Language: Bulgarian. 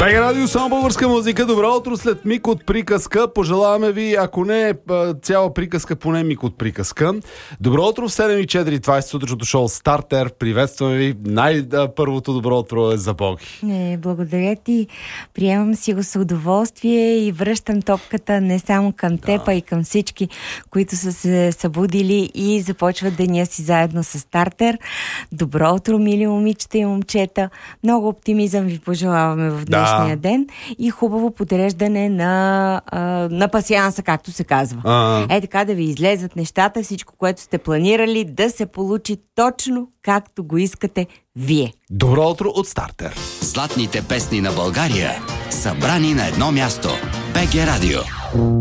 БГ Радио, само българска музика. Добро утро след миг от приказка. Пожелаваме ви, ако не е цяла приказка, поне миг от приказка. Добро утро в 7:04. Сутрешното шоу Стартер. Приветстваме ви. Най-първото добро утро е за Боги. Благодаря ти. Приемам си го с удоволствие и връщам топката не само към теб, а и към всички, които са се събудили и започват деня си заедно с Стартер. Добро утро, мили момичета и момчета. Много оптимизъм ви пожелаваме в днешния ден и хубаво подреждане на пасианса, както се казва. Така да ви излезат нещата, всичко, което сте планирали, да се получи точно както го искате вие. Добро утро от Стартер. Златните песни на България, събрани на едно място. БГ Радио.